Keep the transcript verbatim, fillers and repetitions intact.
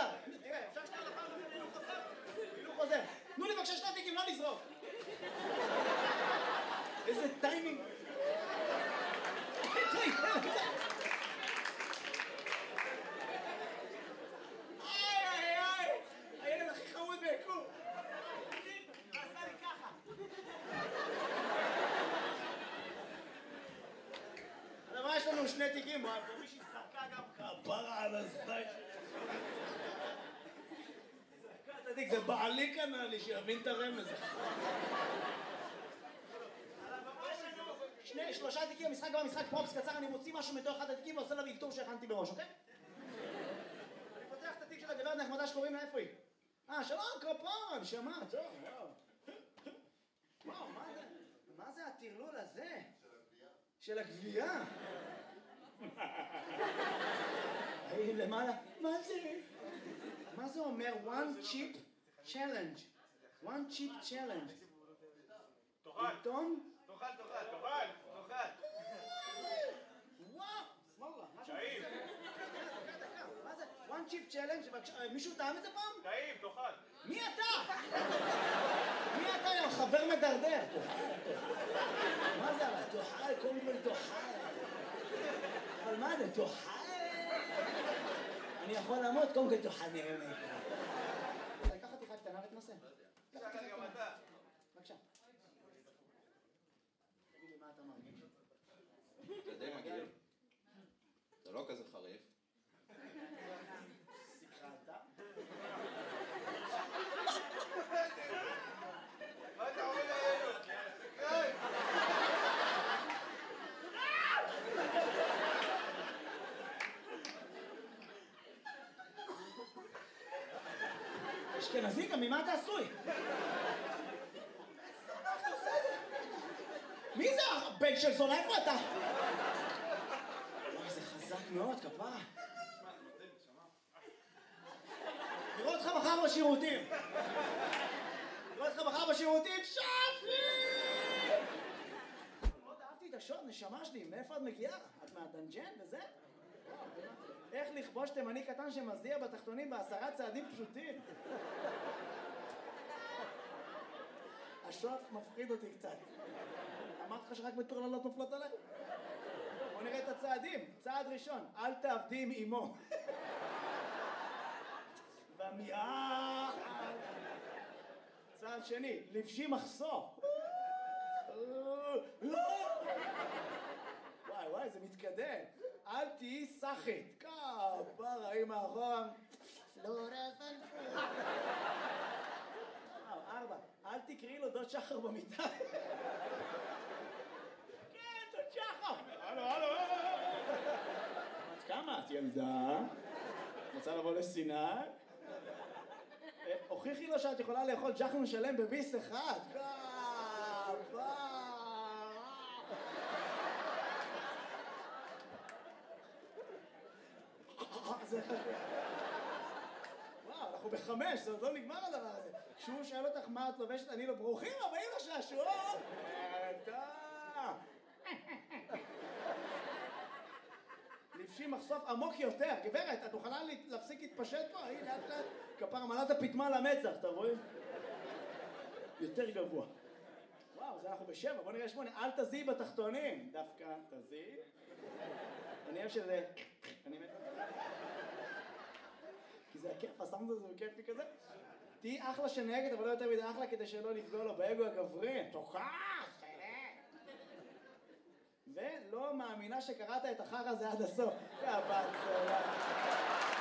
חזר. תראה, אפשר שנייה לפעם הזה הילוך חזר? הילוך חוזר. תנו לי בבקשה שני תיקים, לא לזרוק. איזה טיימינג. איי, איי, איי. הילד הכי חמוד ביקום. עשה לי ככה. אבל יש לנו שני תיקים, ומישהי שרקה גם כפרה על הזין שלי. שרקה את התיק, זה בעלי קנה לי שיבין את הרמז. שני, שלושה תיקים, המשחק גם המשחק פרופס קצר, אני מוציא משהו מתוך אחד התיקים ועושה לה ויקטור שהכנתי בראש, אוקיי? אני פותח את התיק של הגברת נחמדה שקוראים לה, איפה היא? אה, שלום, כפרה, שמע, טוב, וואו. וואו, מה זה? מה זה הטרלול הזה? של הגבייה? היי, למעלה, מה זה? מה זה אומר? one chip challenge. one chip challenge. תאכל. עיתון? תאכל, תאכל, תאכל, תאכל. וואו! סמאללה, מה זה? טעים. מה זה? one chip challenge? מישהו טעם את זה פעם? טעים, תאכל. מי אתה? מי אתה, יא חבר מדרדר? מה זה אבל? תאכל, קודם כל תאכל. אבל מה זה? תאכל? אני יכול לעמוד, קודם כל תאכל, נראה מה יקרה. לקחת תיכה קטנה ותנסה. תאכל גם אתה. בבקשה. תגיד לי מה אתה מרגיש. אתה די מגעיל. זה לא כזה חריף. סיכרת? מה אתה עומד עלינו? היי! אשכנזי, גם ממה אתה עשוי? מי זה הבן של זונה? איפה אתה? וואי, זה חזק מאוד, כפרה. נראה אותך מחר בשירותים. נראה אותך מחר בשירותים, שפי! מאוד אהבתי את השוט, נשמה שלי, מאיפה את מגיעה? את מהדנג'ן וזה? איך לכבוש תימני קטן שמזיע בתחתונים בעשרה צעדים פשוטים? השוט מפחיד אותי קצת. אמרתי לך שרק מטורללות נופלות עליי? בוא נראה את הצעדים. צעד ראשון, אל תעבדי עם אמו. במיעה. צעד שני, לבשי מחסור. וואי וואי, זה מתקדם. אל תהיי סחית. כפרה, היא מאחורה. לא רפנפו. ארבע, אל תקראי לו דוד שחר במיטה. כן, דוד שחר. הלו, הלו. את כמה? את ילדה? רוצה לבוא לסיני? הוכיחי לו שאת יכולה לאכול ג'חנון שלם בביס אחד. כפה. זה חשוב. וואו, אנחנו בחמש, זה עוד לא נגמר הדבר הזה. כשהוא שואל אותך מה את לובשת, אני לא ברוכים הבאים לשעשועון. אתה. לבשי מחשוף עמוק יותר. גברת, את מוכנה להפסיק להתפשט פה? הנה, לאט לאט. כפר מלאת הפתמה למצח, אתה רואה? יותר גבוה. וואו, זה אנחנו בשבע, בוא נראה שמונה. אל תזיעי בתחתונים. דווקא תזיעי. אני אוהב שזה... אני מת... כי זה הכיף, הסאונד הזה הוא כיף לי כזה. תהי אחלה שנהגת, אבל לא יותר מדי אחלה כדי שלא לפגוע לו באגו הגברי. תוכח, ולא מאמינה שקראת את החר הזה עד הסוף. יא בת סלאם.